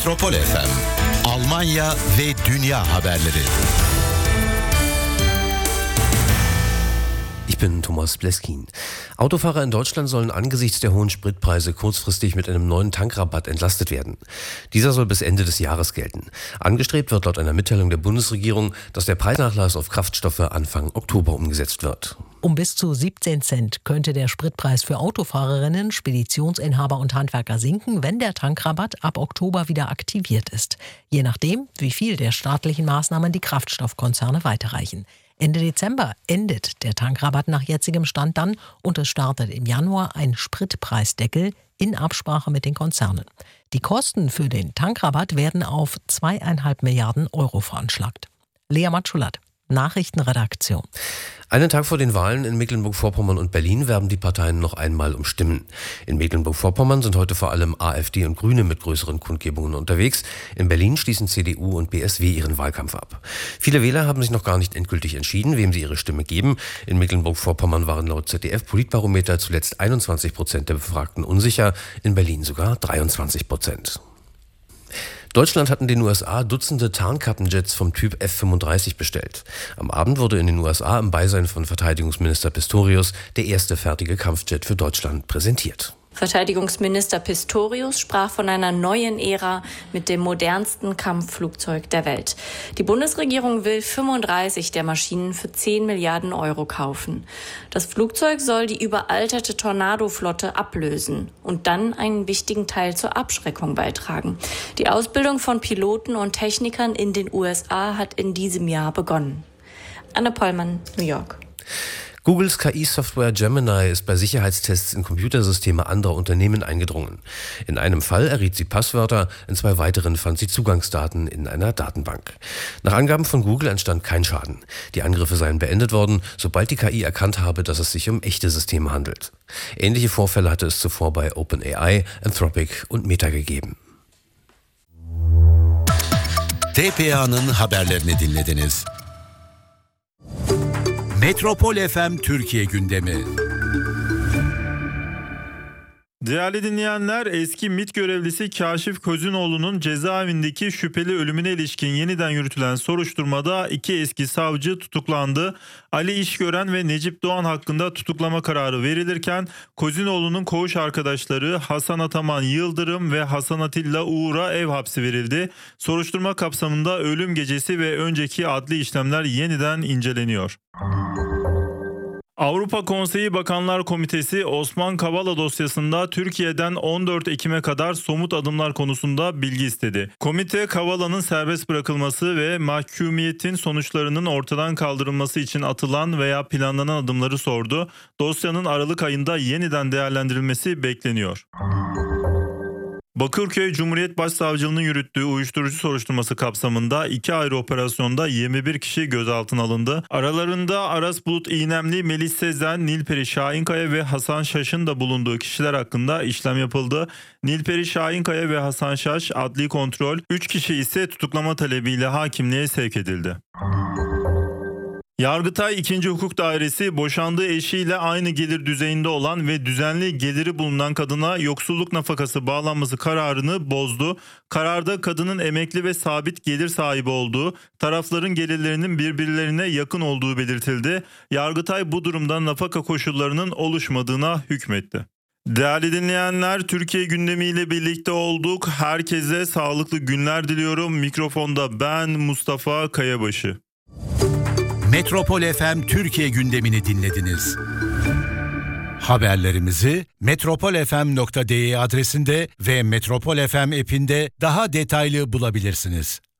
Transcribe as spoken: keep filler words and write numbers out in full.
Metropol F M, Almanya ve Dünya haberleri. Ich bin Thomas Bleskin. Autofahrer in Deutschland sollen angesichts der hohen Spritpreise kurzfristig mit einem neuen Tankrabatt entlastet werden. Dieser soll bis Ende des Jahres gelten. Angestrebt wird laut einer Mitteilung der Bundesregierung, dass der Preisnachlass auf Kraftstoffe Anfang Oktober umgesetzt wird. Um bis zu siebzehn Cent könnte der Spritpreis für Autofahrerinnen, Speditionsinhaber und Handwerker sinken, wenn der Tankrabatt ab Oktober wieder aktiviert ist. Je nachdem, wie viel der staatlichen Maßnahmen die Kraftstoffkonzerne weiterreichen. Ende Dezember endet der Tankrabatt nach jetzigem Stand dann und es startet im Januar ein Spritpreisdeckel in Absprache mit den Konzernen. Die Kosten für den Tankrabatt werden auf zweieinhalb Milliarden Euro veranschlagt. Lea Matschulat, Nachrichtenredaktion. Einen Tag vor den Wahlen in Mecklenburg-Vorpommern und Berlin werben die Parteien noch einmal um Stimmen. In Mecklenburg-Vorpommern sind heute vor allem AfD und Grüne mit größeren Kundgebungen unterwegs. In Berlin schließen C D U und B S W ihren Wahlkampf ab. Viele Wähler haben sich noch gar nicht endgültig entschieden, wem sie ihre Stimme geben. In Mecklenburg-Vorpommern waren laut Z D F-Politbarometer zuletzt einundzwanzig Prozent der Befragten unsicher, in Berlin sogar dreiundzwanzig Prozent. Deutschland hat in den U S A Dutzende Tarnkappenjets vom Typ F fünfunddreißig bestellt. Am Abend wurde in den U S A im Beisein von Verteidigungsminister Pistorius der erste fertige Kampfjet für Deutschland präsentiert. Verteidigungsminister Pistorius sprach von einer neuen Ära mit dem modernsten Kampfflugzeug der Welt. Die Bundesregierung will fünfunddreißig der Maschinen für zehn Milliarden Euro kaufen. Das Flugzeug soll die überalterte Tornado-Flotte ablösen und dann einen wichtigen Teil zur Abschreckung beitragen. Die Ausbildung von Piloten und Technikern in den U S A hat in diesem Jahr begonnen. Anne Pollmann, New York. Googles K I-Software Gemini ist bei Sicherheitstests in Computersysteme anderer Unternehmen eingedrungen. In einem Fall erriet sie Passwörter, in zwei weiteren fand sie Zugangsdaten in einer Datenbank. Nach Angaben von Google entstand kein Schaden. Die Angriffe seien beendet worden, sobald die K I erkannt habe, dass es sich um echte Systeme handelt. Ähnliche Vorfälle hatte es zuvor bei OpenAI, Anthropic und Meta gegeben. T P A'nın haberlerini dinlediniz. Metropol F M Türkiye gündemi. Değerli dinleyenler, eski MİT görevlisi Kaşif Kozinoğlu'nun cezaevindeki şüpheli ölümüne ilişkin yeniden yürütülen soruşturmada iki eski savcı tutuklandı. Ali İşgören ve Necip Doğan hakkında tutuklama kararı verilirken Kozinoğlu'nun koğuş arkadaşları Hasan Ataman Yıldırım ve Hasan Atilla Uğur'a ev hapsi verildi. Soruşturma kapsamında ölüm gecesi ve önceki adli işlemler yeniden inceleniyor. Avrupa Konseyi Bakanlar Komitesi Osman Kavala dosyasında Türkiye'den on dört Ekim'e kadar somut adımlar konusunda bilgi istedi. Komite Kavala'nın serbest bırakılması ve mahkumiyetin sonuçlarının ortadan kaldırılması için atılan veya planlanan adımları sordu. Dosyanın Aralık ayında yeniden değerlendirilmesi bekleniyor. Bakırköy Cumhuriyet Başsavcılığı'nın yürüttüğü uyuşturucu soruşturması kapsamında iki ayrı operasyonda yirmi bir kişi gözaltına alındı. Aralarında Aras Bulut İğnemli, Melis Sezen, Nilperi Şahinkaya ve Hasan Şaş'ın da bulunduğu kişiler hakkında işlem yapıldı. Nilperi Şahinkaya ve Hasan Şaş adli kontrol, üç kişi ise tutuklama talebiyle hakimliğe sevk edildi. Yargıtay ikinci. Hukuk Dairesi boşandığı eşiyle aynı gelir düzeyinde olan ve düzenli geliri bulunan kadına yoksulluk nafakası bağlanması kararını bozdu. Kararda kadının emekli ve sabit gelir sahibi olduğu, tarafların gelirlerinin birbirlerine yakın olduğu belirtildi. Yargıtay bu durumda nafaka koşullarının oluşmadığına hükmetti. Değerli dinleyenler, Türkiye gündemiyle birlikte olduk. Herkese sağlıklı günler diliyorum. Mikrofonda ben Mustafa Kayabaşı. Metropol F M Türkiye gündemini dinlediniz. Haberlerimizi metropol f m nokta d e adresinde ve Metropol F M app'inde daha detaylı bulabilirsiniz.